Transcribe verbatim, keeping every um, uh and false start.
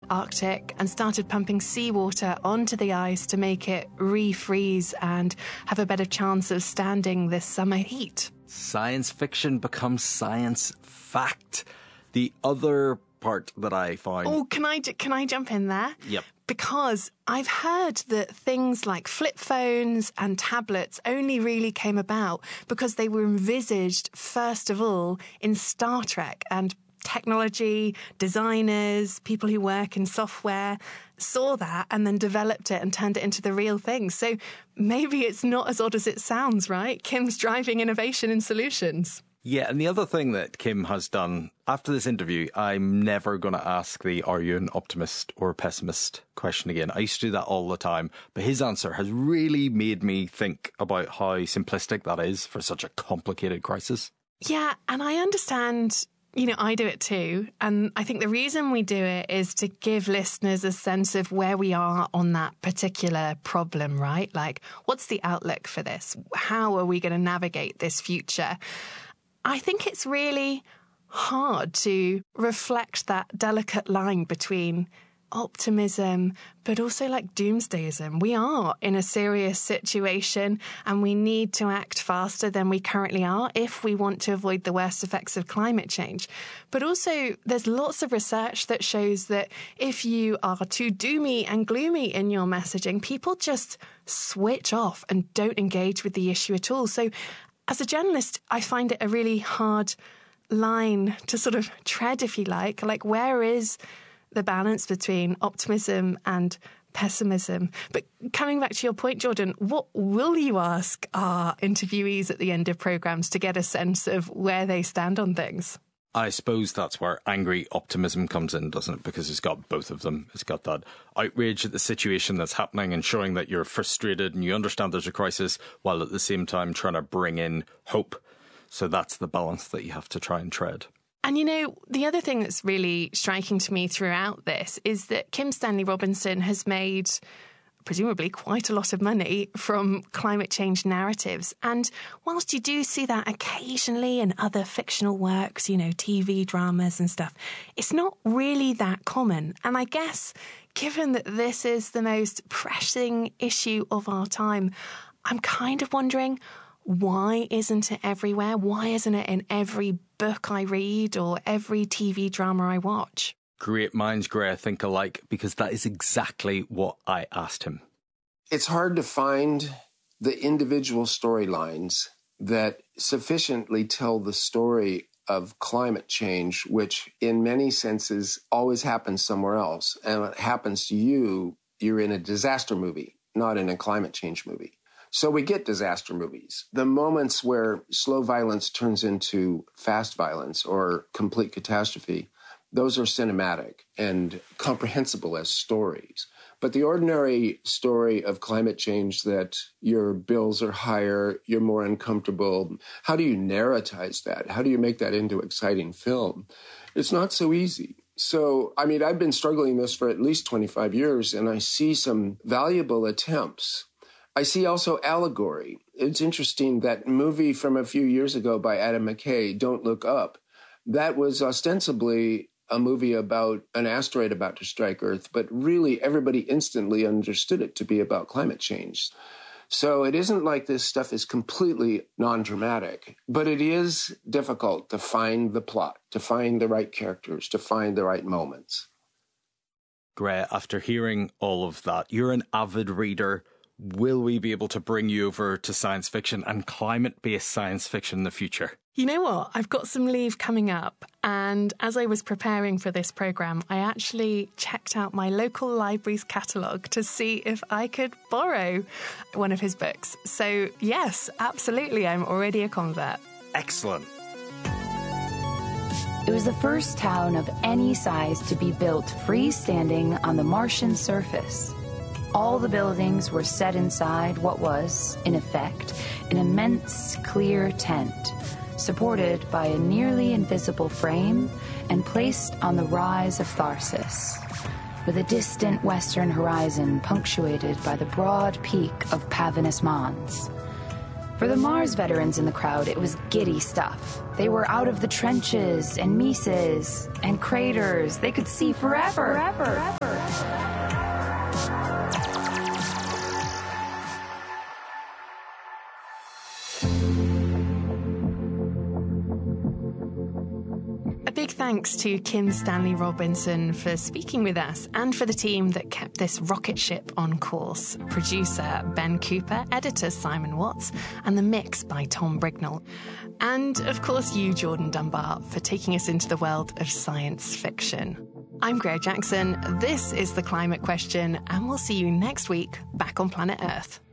Arctic and started pumping seawater onto the ice to make it refreeze and have a better chance of standing this summer heat. Science fiction becomes science fact. The other part that I find... Oh, can I, can I jump in there? Yep. Because I've heard that things like flip phones and tablets only really came about because they were envisaged, first of all, in Star Trek, and technology, designers, people who work in software saw that and then developed it and turned it into the real thing. So maybe it's not as odd as it sounds, right? Kim's driving innovation in solutions. Yeah, and the other thing that Kim has done after this interview, I'm never going to ask the are you an optimist or a pessimist question again. I used to do that all the time, but his answer has really made me think about how simplistic that is for such a complicated crisis. Yeah, and I understand, you know, I do it too. And I think the reason we do it is to give listeners a sense of where we are on that particular problem, right? Like, what's the outlook for this? How are we going to navigate this future? I think it's really hard to reflect that delicate line between optimism, but also like doomsdayism. We are in a serious situation and we need to act faster than we currently are if we want to avoid the worst effects of climate change. But also there's lots of research that shows that if you are too doomy and gloomy in your messaging, people just switch off and don't engage with the issue at all. So as a journalist, I find it a really hard line to sort of tread, if you like. Like, where is the balance between optimism and pessimism? But coming back to your point, Jordan, what will you ask our interviewees at the end of programmes to get a sense of where they stand on things? I suppose that's where angry optimism comes in, doesn't it? Because it's got both of them. It's got that outrage at the situation that's happening and showing that you're frustrated and you understand there's a crisis, while at the same time trying to bring in hope. So that's the balance that you have to try and tread. And, you know, the other thing that's really striking to me throughout this is that Kim Stanley Robinson has made presumably quite a lot of money from climate change narratives. And whilst you do see that occasionally in other fictional works, you know, T V dramas and stuff, it's not really that common. And I guess, given that this is the most pressing issue of our time, I'm kind of wondering, why isn't it everywhere? Why isn't it in every book I read or every T V drama I watch? Great minds, Gray, think alike, because that is exactly what I asked him. It's hard to find the individual storylines that sufficiently tell the story of climate change, which in many senses always happens somewhere else. And when it happens to you, you're in a disaster movie, not in a climate change movie. So we get disaster movies. The moments where slow violence turns into fast violence or complete catastrophe, those are cinematic and comprehensible as stories. But the ordinary story of climate change, that your bills are higher, you're more uncomfortable, how do you narratize that? How do you make that into exciting film? It's not so easy. So, I mean, I've been struggling this for at least twenty-five years, and I see some valuable attempts. I see also allegory. It's interesting, that movie from a few years ago by Adam McKay, Don't Look Up, that was ostensibly a movie about an asteroid about to strike Earth, but really everybody instantly understood it to be about climate change. So it isn't like this stuff is completely non-dramatic, but it is difficult to find the plot, to find the right characters, to find the right moments. Gray, after hearing all of that, you're an avid reader. Will we be able to bring you over to science fiction and climate-based science fiction in the future? You know what? I've got some leave coming up, and as I was preparing for this programme, I actually checked out my local library's catalogue to see if I could borrow one of his books. So, yes, absolutely, I'm already a convert. Excellent. It was the first town of any size to be built freestanding on the Martian surface. All the buildings were set inside what was, in effect, an immense clear tent, supported by a nearly invisible frame and placed on the rise of Tharsis, with a distant western horizon punctuated by the broad peak of Pavinus Mons. For the Mars veterans in the crowd, it was giddy stuff. They were out of the trenches and mesas and craters. They could see forever. forever. forever. big thanks to Kim Stanley Robinson for speaking with us and for the team that kept this rocket ship on course. Producer Ben Cooper, editor Simon Watts, and the mix by Tom Brignall. And, of course, you, Jordan Dunbar, for taking us into the world of science fiction. I'm Greer Jackson, this is The Climate Question, and we'll see you next week back on planet Earth.